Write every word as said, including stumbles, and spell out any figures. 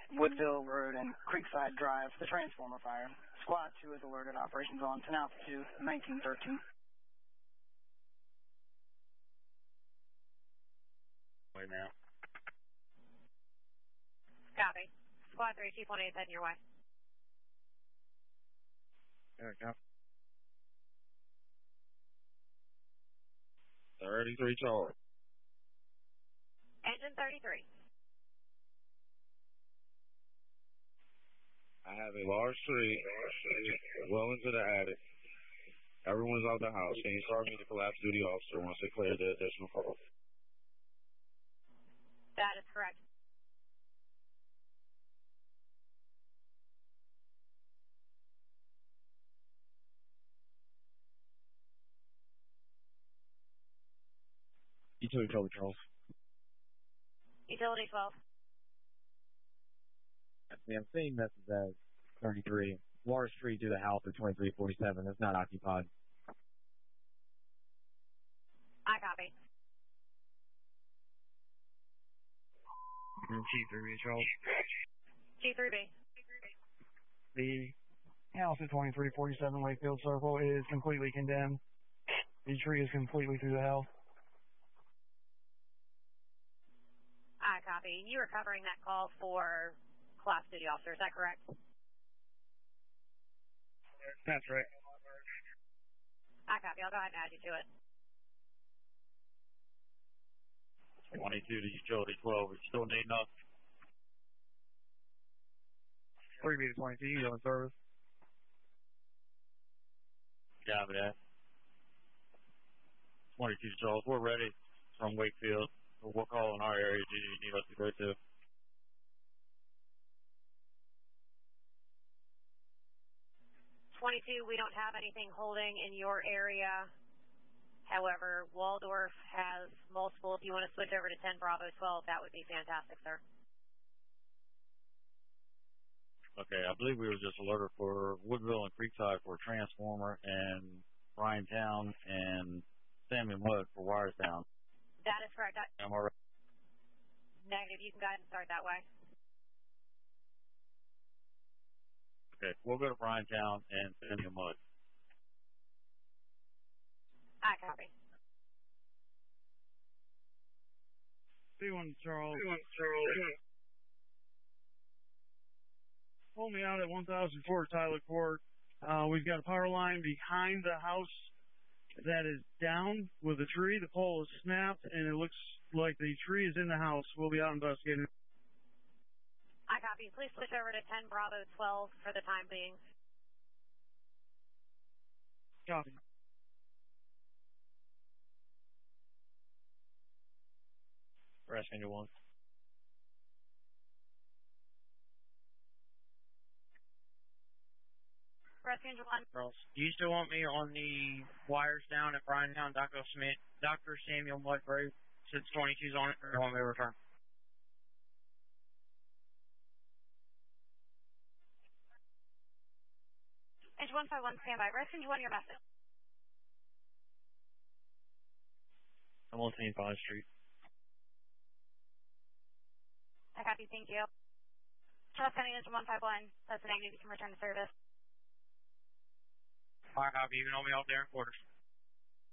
Woodville Road and Creekside Drive, the transformer fire. Squad two is alerted. Operations on ten altitude, nineteen thirteen. Right now. Copy. Squad three, Chief one eight, heading your way. There we go. thirty-three Charlie. Engine thirty-three. I have a large tree well into the attic. Everyone's out the house. Can you start me the collapse duty officer once they clear the additional call? That is correct. Utility Charlie Charles. Utility twelve. Yeah, I'm seeing this as thirty-three. Large tree to the house at twenty-three forty-seven. It's not occupied. I copy. G three B, Charles. G three B. The house at twenty-three forty-seven Wakefield Circle is completely condemned. The tree is completely through the house. I copy. You were covering that call for class duty officer, is that correct? That's right. I copy. I'll go ahead and add you to it. twenty-two to Utility twelve. We still need enough. three B to twenty-two, you in service. Copy that. twenty-two Charles, we're ready from Wakefield. We'll call in our area. Do you need us to go to? twenty-two, we don't have anything holding in your area. However, Waldorf has multiple. If you want to switch over to ten Bravo twelve, that would be fantastic, sir. Okay, I believe we were just alerted for Woodville and Creekside for transformer and Bryantown and Samuel Mud for Wirestown. That is correct. I Am I right? Negative. You can go ahead and start that way. Okay, we'll go to Bryantown and Samuel Mud. I copy. C one Charles. C one Charles. Pull me out at one thousand four Tyler Court. Uh, we've got a power line behind the house that is down with a tree. The pole is snapped, and it looks like the tree is in the house. We'll be out investigating. I copy. Please switch over to ten Bravo twelve for the time being. Copy. Rescue Angel one. Rescue Angel one. Charles, do you still want me on the wires down at Bryantown, Doctor Smith, Doctor Samuel Mudbury, since twenty-two's on it, or do you want me to return? Engine one five one, standby. Rescue Angel one, your message. I'm on Saint Five Street. I copy. Thank you. Charles County Engine one five one. That's a negative. You can return to service. Fire copy. You can hold me out there in quarters.